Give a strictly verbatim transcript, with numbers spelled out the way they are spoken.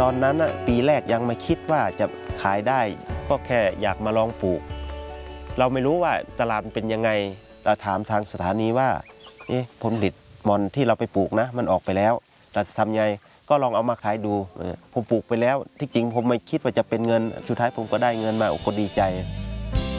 ตอนนั้นปีแรกยังไม่คิดว่าจะขายได้ก็แค่อยากมาลองปลูกเราไม่รู้ว่าตลาดเป็นยังไงเราถามทางสถานีว่าเอ๊ะผลผลิตหม่อนที่เราไปปลูกนะมันออกไปแล้วเราจะทำไงก็ลองเอามาขายดูผมปลูกไปแล้วที่จริงผมไม่คิดว่าจะเป็นเงินสุดท้ายผมก็ได้เงินมาโอ้ก็ดีใจ